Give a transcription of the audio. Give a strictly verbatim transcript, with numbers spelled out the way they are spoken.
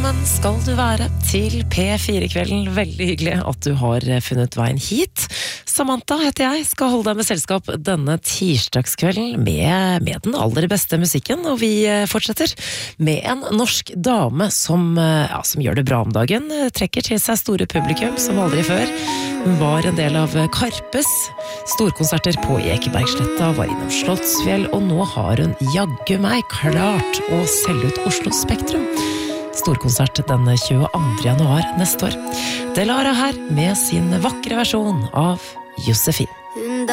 velkommen skal du være til P fire-kvelden. Veldig hyggelig at du har funnet veien hit. Samantha heter jeg, skal holde deg med selskap denne tirsdagskvelden med, med den aller beste musikken, og vi fortsetter med en norsk dame som, ja, som gjør det bra om dagen, trekker til seg store publikum som aldri før. Hun var en del av Karpes storkonserter på Ekebergsletta, var innom Slottsfjell, og nå har hun jaggu meg klart å selge ut Oslo Spektrum. Storkonsert den tjueandre januar neste år. Delara her med sin vakre versjon av Josefin.